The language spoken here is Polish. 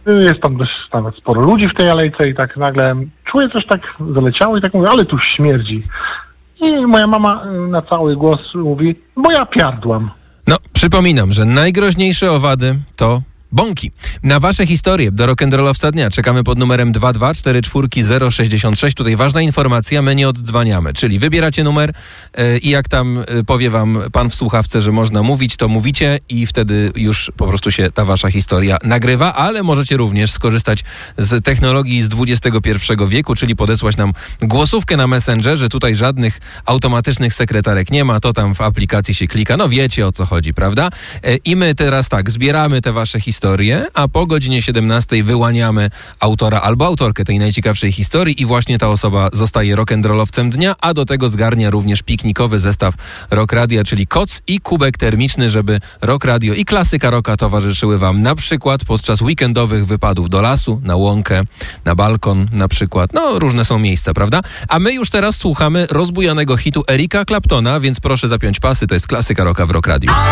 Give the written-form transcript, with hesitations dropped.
Jest tam dość nawet sporo ludzi w tej alejce i tak nagle czuję coś tak zaleciało i tak mówię, ale tu śmierdzi. I moja mama na cały głos mówi, bo ja piardłam. No, przypominam, że najgroźniejsze owady to bąki. Na wasze historie do rock'n'rollowca dnia czekamy pod numerem 2244066. Tutaj ważna informacja, my nie oddzwaniamy, czyli wybieracie numer i jak tam powie wam pan w słuchawce, że można mówić, to mówicie i wtedy już po prostu się ta wasza historia nagrywa, ale możecie również skorzystać z technologii z XXI wieku, czyli podesłać nam głosówkę na Messengerze. Tutaj żadnych automatycznych sekretarek nie ma, to tam w aplikacji się klika. No wiecie, o co chodzi, prawda? I my teraz tak, zbieramy te wasze historie, a po godzinie 17 wyłaniamy autora albo autorkę tej najciekawszej historii i właśnie ta osoba zostaje rock'n'rollowcem dnia, a do tego zgarnia również piknikowy zestaw Rock Radia, czyli koc i kubek termiczny, żeby Rock Radio i klasyka rocka towarzyszyły wam na przykład podczas weekendowych wypadów do lasu, na łąkę, na balkon na przykład. No, różne są miejsca, prawda? A my już teraz słuchamy rozbujanego hitu Erika Claptona, więc proszę zapiąć pasy, to jest klasyka rocka w Rock Radio.